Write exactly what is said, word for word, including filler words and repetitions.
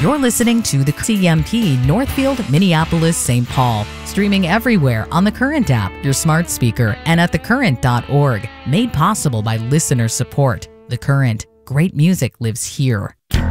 You're listening to the C M P Northfield, Minneapolis, Saint Paul, streaming everywhere on the Current app, your smart speaker, and at the current dot org. Made possible by listener support. The Current. Great music lives here.